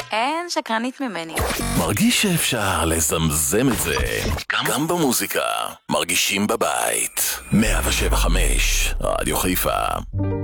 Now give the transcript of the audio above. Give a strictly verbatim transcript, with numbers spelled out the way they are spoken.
אין שקרנית ממני. מרגיש שאפשר לזמזם את זה גם, גם במוזיקה. מרגישים בבית. מאה שבע חמש רדיו חיפה.